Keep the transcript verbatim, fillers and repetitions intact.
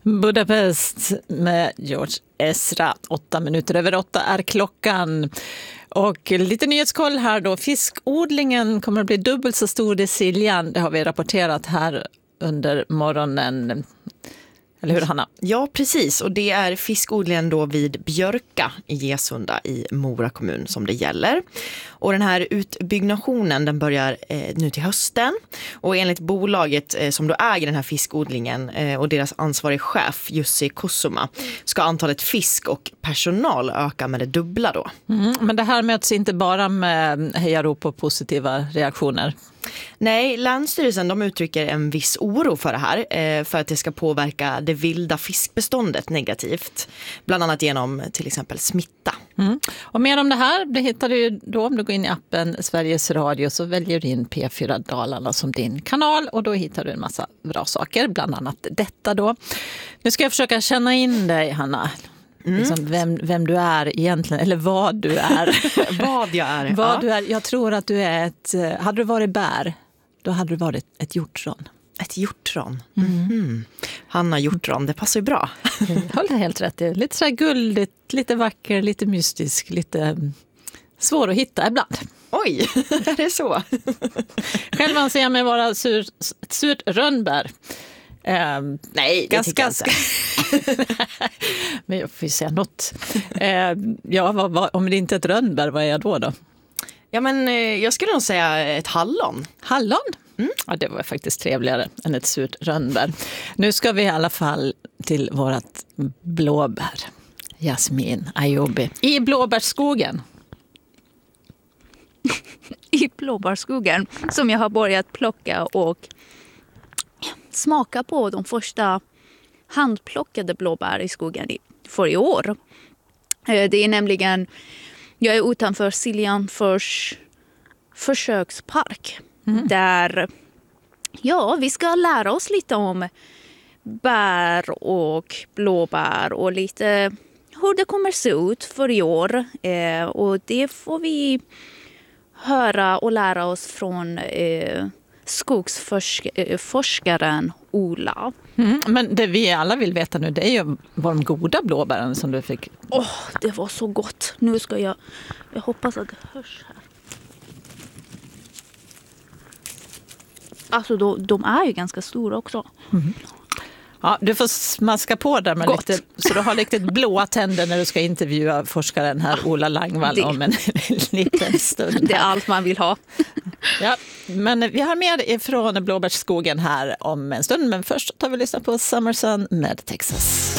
Budapest med George Ezra. Åtta minuter över åtta är klockan. Och lite nyhetskoll här då. Fiskodlingen kommer att bli dubbelt så stor i Siljan. Det har vi rapporterat här under morgonen. Eller hur, Hanna? Ja, precis. Och det är fiskodlingen då vid Björka i Gesunda i Mora kommun som det gäller. Och den här utbyggnationen den börjar eh, nu till hösten. Och enligt bolaget eh, som då äger den här fiskodlingen eh, och deras ansvarig chef Jussi Kussuma ska antalet fisk och personal öka med det dubbla då. Mm, men det här möts inte bara med hejarop och positiva reaktioner. Nej, Länsstyrelsen de uttrycker en viss oro för det här eh, för att det ska påverka det vilda fiskbeståndet negativt. Bland annat genom till exempel smitta. Mm. Och mer om det här det hittar du då om du går in i appen Sveriges Radio så väljer du in P fyra Dalarna som din kanal och då hittar du en massa bra saker, bland annat detta då. Nu ska jag försöka känna in dig, Hanna. Mm. Liksom vem, vem du är egentligen, eller vad du är. vad jag är. vad ja. du är. Jag tror att du är ett, hade du varit bär, då hade du varit ett hjortron. Ett hjortron. Mm. Mm. Hanna hjortron, det passar ju bra. Jag håller helt rätt. Lite så här guldigt, lite vacker, lite mystisk, lite svår att hitta ibland. Oj, är det så? Själv anser jag mig vara sur, ett surt rönnbär. Um, Nej, det tycker jag inte. Men jag får ju säga något. Uh, ja, vad, vad, om det inte är ett rönnbär, vad är jag då då? Ja, men uh, jag skulle nog säga ett hallon. Hallon? Mm. Ja, det var faktiskt trevligare än ett surt rönnbär. Nu ska vi i alla fall till vårat blåbär. Jasmin Ayobi. I blåbärsskogen. I blåbärsskogen som jag har börjat plocka och smaka på de första handplockade blåbär i skogen för i år. Det är nämligen, jag är utanför Siljan förs försökspark. Mm. Där, ja, vi ska lära oss lite om bär och blåbär och lite hur det kommer se ut för i år. Eh, och det får vi höra och lära oss från eh, skogsforskaren Ola. Mm, men det vi alla vill veta nu, det är ju vad de goda blåbären som du fick. Åh, oh, det var så gott. Nu ska jag, jag hoppas att det hörs här. Alltså de, de är ju ganska stora också. Mm. Ja, du får smaska på där med lite, så du har riktigt blåa tänder när du ska intervjua forskaren här Ola Langvall det, om en, en liten stund. Det är allt man vill ha. Ja, men vi har mer ifrån blåbärsskogen här om en stund, men först tar vi lyssna på Summer Sun med Texas.